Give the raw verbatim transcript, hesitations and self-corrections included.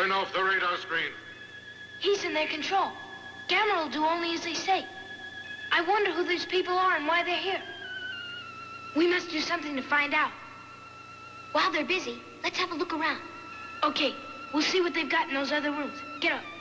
Turn off the radar screen. He's in their control. Gamera will do only as they say. I wonder who these people are and why they're here. We must do something to find out. While they're busy, let's have a look around. Okay, we'll see what they've got in those other rooms. Get up.